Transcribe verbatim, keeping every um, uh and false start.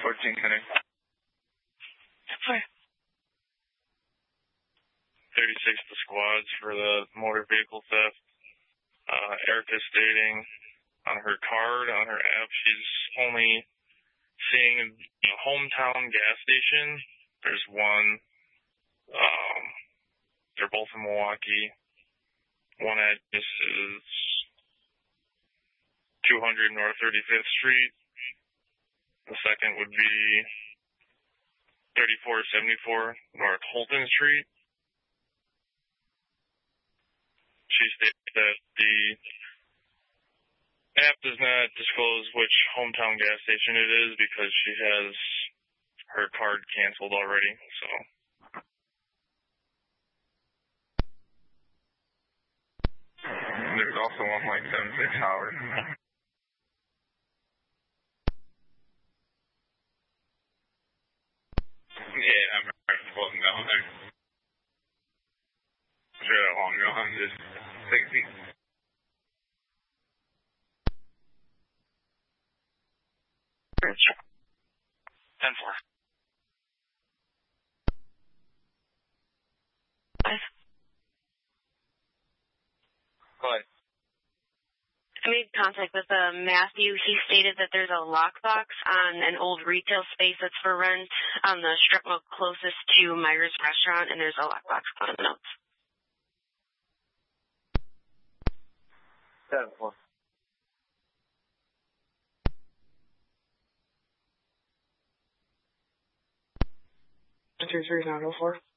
fourteen Henry. Sorry. thirty-six the squads for the motor vehicle theft. Uh, Erica stating on her card, on her app, she's only seeing a hometown gas station. There's one, um, they're both in Milwaukee. One address is two hundred North thirty-fifth Street. The second would be thirty-four seventy-four North Holton Street. She stated that the app does not disclose which hometown gas station it is because she has her card canceled already, so. There's also one point seven six Howard. Yeah, I'm floating down there. Sure, that long gone, just sixty. ten four. Five. Go ahead. I made contact with uh, Matthew. He stated that there's a lockbox on an old retail space that's for rent on the strip mall closest to Myers Restaurant, and there's a lockbox on the notes. Seven four. Two three nine oh four.